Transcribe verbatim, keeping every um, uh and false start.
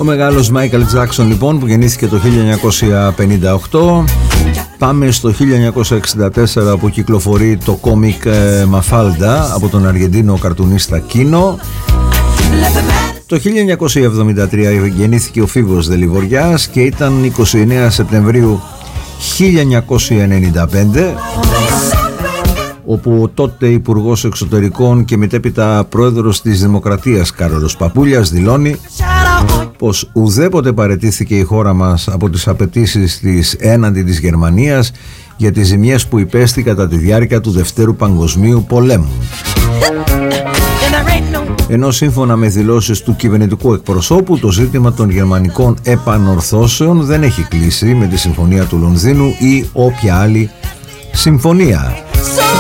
Ο μεγάλος Μάικλ Τζάκσον λοιπόν, που γεννήθηκε το χίλια εννιακόσια πενήντα οκτώ. Πάμε στο χίλια εννιακόσια εξήντα τέσσερα, που κυκλοφορεί το κόμικ Μαφάλντα από τον Αργεντίνο καρτουνίστα Κίνο. Το χίλια εννιακόσια εβδομήντα τρία γεννήθηκε ο Φίβος Δελιβοριάς και ήταν είκοσι εννέα Σεπτεμβρίου χίλια εννιακόσια ενενήντα πέντε, όπου ο τότε Υπουργός Εξωτερικών και μετέπειτα Πρόεδρος της Δημοκρατίας Κάρολος Παπούλιας δηλώνει πως ουδέποτε παραιτήθηκε η χώρα μας από τις απαιτήσεις της έναντι της Γερμανίας για τις ζημιές που υπέστη κατά τη διάρκεια του Δευτέρου Παγκοσμίου Πολέμου. Ενώ σύμφωνα με δηλώσεις του κυβερνητικού εκπροσώπου, το ζήτημα των γερμανικών επανορθώσεων δεν έχει κλείσει με τη Συμφωνία του Λονδίνου ή όποια άλλη συμφωνία.